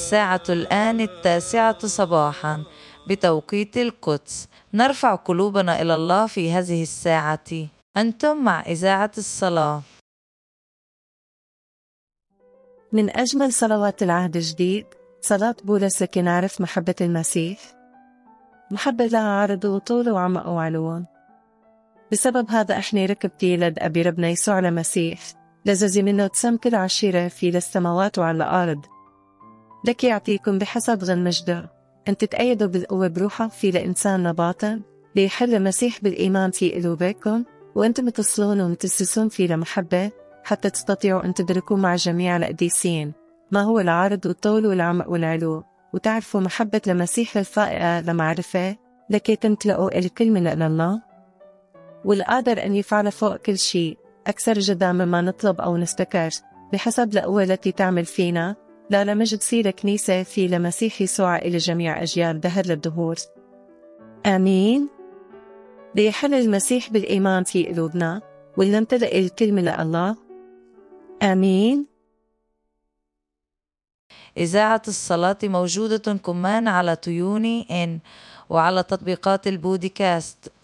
الساعة الآن 9 صباحا بتوقيت القدس. نرفع قلوبنا إلى الله في هذه الساعة. أنتم مع إذاعة الصلاة. من أجمل صلوات العهد الجديد صلاة بولس لكي نعرف محبة المسيح. محبة لها عرض وطول وعمق وعلو. بسبب هذا احنا ركبتي لد أبي ربنا يسوع المسيح لزازي منه تسم كل عشيرة في للسماوات وعلى الأرض. لك يعطيكم بحسب غن مجده أن تتأيدوا بالقوة بروحه في لإنسان نباطا ليحل المسيح بالإيمان في قلوبكم، وأنتم تصلون ومتسسون في لمحبة حتى تستطيعوا أن تدركوا مع جميع القديسين ما هو العرض والطول والعمق والعلو، وتعرفوا محبة المسيح الفائقة لمعرفة لكي تمتلئوا الكل من الله، والقادر أن يفعل فوق كل شيء أكثر جدا مما نطلب أو نفتكر بحسب القوة التي تعمل فينا، لا لمجد سير كنيسة في لمسيح يسوع إلى جميع أجيال دهر للدهور. آمين. ليحل المسيح بالإيمان في قلوبنا ولنمتلئ الكل من الله. آمين. إذاعة الصلاة موجودة كمان على تيوني إن وعلى تطبيقات البودكاست.